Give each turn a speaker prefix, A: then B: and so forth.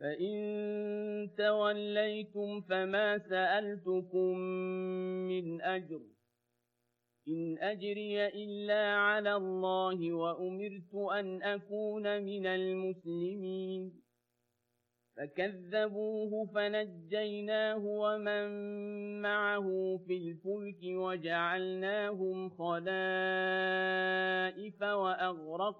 A: فإن توليتم فما سألتكم من أجر إن أجري إلا على الله وأمرت أن أكون من المسلمين فكذبوه فنجيناه ومن معه في الفلك وجعلناهم خلائف